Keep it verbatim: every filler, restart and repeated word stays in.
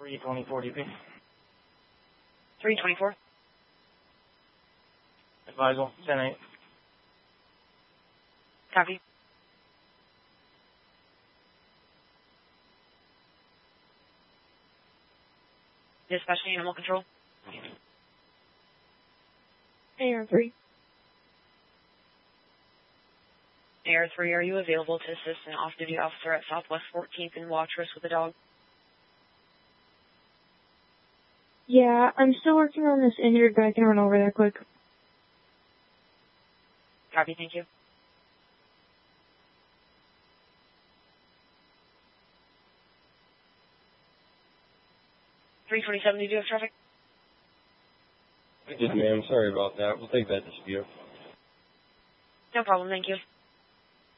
three twenty-four D P. three twenty-four. Advisal, ten eight. Copy. Dispatch to Animal Control. A R three. A R three, are you available to assist an off-duty officer at Southwest fourteenth and Watrous with a dog? Yeah, I'm still working on this injured, but I can run over there quick. Copy, thank you. three twenty-seven, do you have traffic? I did, ma'am. Sorry about that. We'll take that dispute. No problem, thank you.